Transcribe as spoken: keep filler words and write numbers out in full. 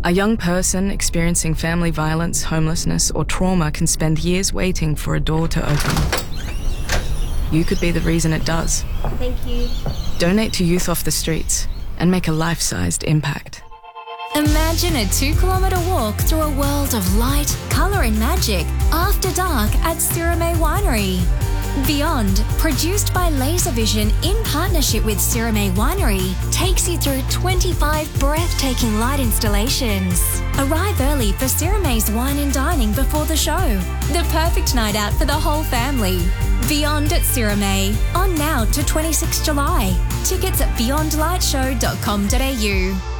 A young person experiencing family violence, homelessness, or trauma can spend years waiting for a door to open. You could be the reason it does. Thank you. Donate to Youth Off the Streets and make a life-sized impact. Imagine a two-kilometre walk through a world of light, colour and magic after dark at Sirame Winery. Beyond, produced by Laservision in partnership with Sirame Winery, takes you through twenty-five breathtaking light installations. Arrive early for Sirame's wine and dining before the show. The perfect night out for the whole family. Beyond at Sirame, on now to twenty-sixth of July. Tickets at beyond light show dot com dot a u.